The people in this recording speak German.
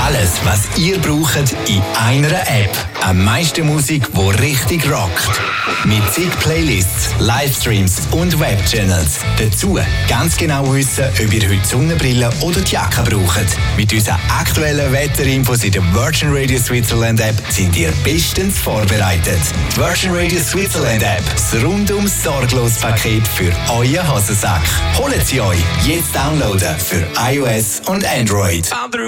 Alles, was ihr braucht, in einer App. Am meisten Musik, die richtig rockt. Mit zig Playlists, Livestreams und Webchannels. Dazu ganz genau wissen, ob ihr heute Sonnenbrille oder die Jacke braucht. Mit unseren aktuellen Wetterinfos in der Virgin Radio Switzerland App sind ihr bestens vorbereitet. Die Virgin Radio Switzerland App, das rundum sorglos Paket für euren Hosensack. Holt sie euch jetzt downloaden für iOS und Android.